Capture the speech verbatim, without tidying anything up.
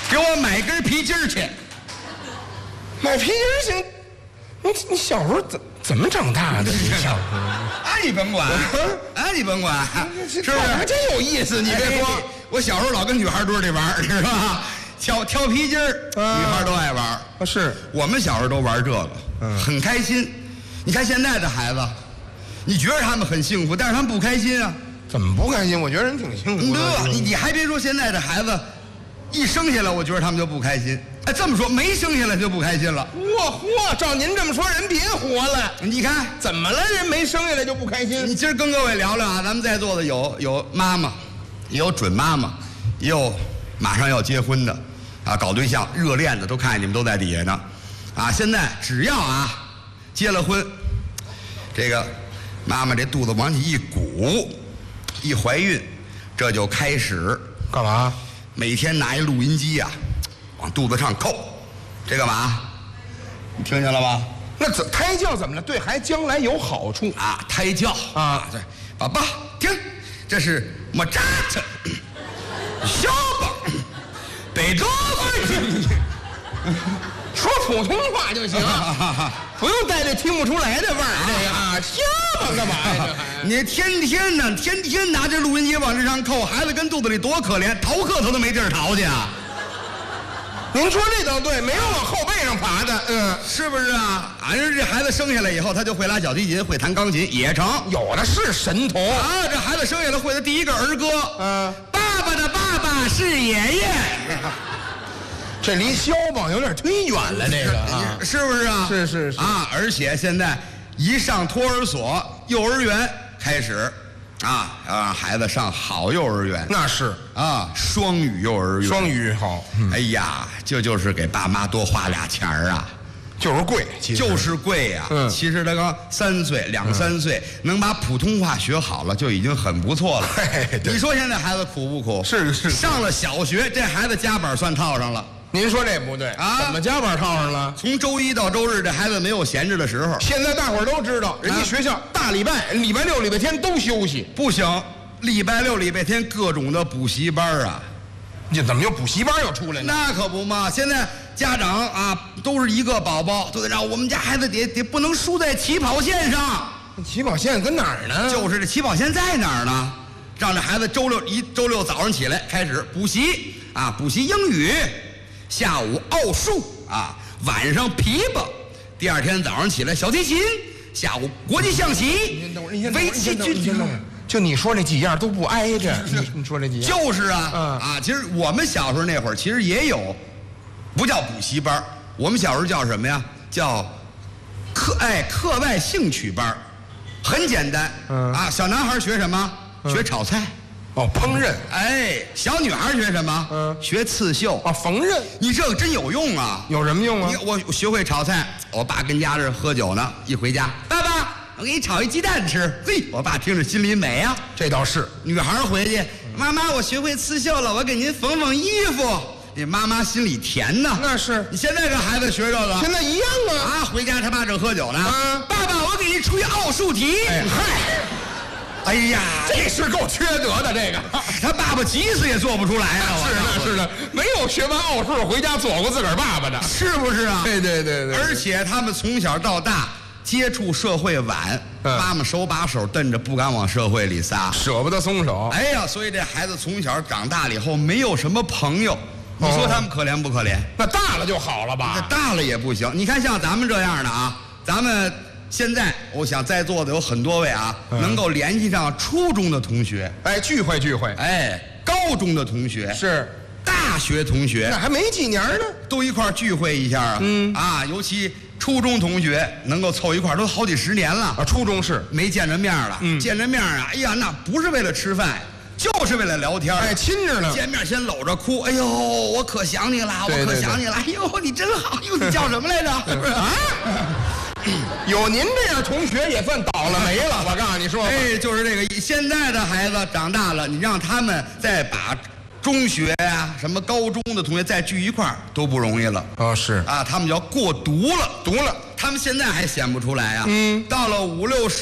给我买根皮筋儿去。 买皮筋儿行？你你小时候怎怎么长大的？你小时候啊，你甭管，啊，你甭管，是不是？ 还真有意思。你别说， 我小时候老跟女孩堆里玩，知道吧？挑挑皮筋儿，女孩都爱玩。 啊，是我们小时候都玩这个，很开心。你看现在的孩子，你觉得他们很幸福，但是他们不开心啊。 怎么不开心？我觉得人挺幸福的。 对，你你还别说，现在的孩子一生下来，我觉得他们就不开心。哎，这么说，没生下来就不开心了。 嚯嚯，照您这么说，人别活了。 你看怎么了？人没生下来就不开心？ 你今儿跟各位聊聊啊，咱们在座的有有妈妈，也有准妈妈，也有马上要结婚的，啊，搞对象热恋的，都看见你们都在底下呢。啊，现在只要啊结了婚，这个妈妈这肚子往起一鼓，一怀孕，这就开始干嘛？ 每天拿一录音机啊，往肚子上扣，这干嘛？你听见了吧？ 那怎胎教怎么了？对孩子将来有好处啊！胎教啊，对，宝宝听，这是莫扎特、肖邦、贝多芬。 说普通话就行，不用带这听不出来的味儿。这个啊，肖邦干嘛呀？ 你天天呢，天天拿着录音机往这上扣，孩子跟肚子里多可怜，逃课他都没地儿逃去啊。 您说这倒对，没有往后背上爬的，嗯， 是不是啊？俺说这孩子生下来以后，他就会拉小提琴，会弹钢琴，也成。 有的是神童啊！这孩子生下来会的第一个儿歌，嗯，爸爸的爸爸是爷爷。 这离肖邦有点忒远了，这个啊， 是不是啊？ 是是是啊！而且现在一上托儿所、幼儿园开始，啊，要让孩子上好幼儿园。 那是啊，双语幼儿园。 双语好。 嗯、哎呀，这就是给爸妈多花俩钱儿啊。 就是贵， 就是贵呀、啊。嗯，其实他刚三岁、两三岁、嗯，能把普通话学好了，就已经很不错了。你说现在孩子苦不苦？ 是是。 上了小学，这孩子夹板算套上了。 您说这不对啊？怎么夹板套上了？ 从周一到周日，这孩子没有闲着的时候。 现在大伙儿都知道，人家学校大礼拜、礼拜六、礼拜天都休息。 不行，礼拜六、礼拜天各种的补习班啊。 你怎么又补习班又出来了？ 那可不嘛！现在家长啊，都是一个宝宝，都得让我们家孩子得得不能输在起跑线上。 起跑线跟哪儿呢？ 就是这起跑线在哪儿呢？让这孩子周六一周六早上起来开始补习啊，补习英语。下午奥数啊，晚上琵琶，第二天早上起来小提琴，下午国际象棋，围棋、军军。 就你说那几样都不挨着，你你说这几样就是啊，嗯、啊，其实我们小时候那会儿其实也有，不叫补习班，我们小时候叫什么呀？叫课哎课外兴趣班，很简单，嗯、啊，小男孩学什么？嗯、学炒菜。 哦，烹饪。 哎，小女孩学什么？嗯，学刺绣。 啊，缝纫。 你这个真有用啊！ 有什么用啊？ 你我学会炒菜，我爸跟家这喝酒呢，一回家，爸爸，我给你炒一鸡蛋吃。嘿，我爸听着心里美啊。 这倒是。 女孩回去，妈妈，我学会刺绣了，我给您缝缝衣服。你妈妈心里甜呐。 那是。 你现在这孩子学这个， 现在一样啊。 啊，回家他爸正喝酒呢。啊，爸爸，我给你出一奥数题。 哎嗨。 哎呀， 这是够缺德的，这个他爸爸急死也做不出来啊！ 是的，是的，没有学完奥数回家做过自个儿爸爸的， 是不是啊？ 对对对对。 而且他们从小到大接触社会晚，嗯、妈妈手把手瞪着，不敢往社会里撒， 舍不得松手。 哎呀，所以这孩子从小长大了以后没有什么朋友，你说他们可怜不可怜？ 那大了就好了吧？ 那大了也不行。你看像咱们这样的啊，咱们。现在我想在座的有很多位啊，嗯、能够联系上初中的同学， 哎，聚会聚会， 哎，高中的同学是， 大学同学， 那还没几年呢， 都一块聚会一下啊，嗯啊，尤其初中同学能够凑一块，都好几十年了啊，初中是没见着面了，嗯，见着面啊，哎呀，那不是为了吃饭。就是为了聊天， 哎，亲着呢。 见面先搂着哭，哎呦，我可想你了，我可想你了，哎呦，你真好，哟，你叫什么来着？啊， 有您这样同学也算倒了霉了。我告诉你说， 哎，就是这个，现在的孩子长大了，你让他们再把中学呀、啊、什么高中的同学再聚一块儿都不容易了。 哦，是啊，他们要过毒了， 毒了， 他们现在还显不出来啊。嗯，到了五六十。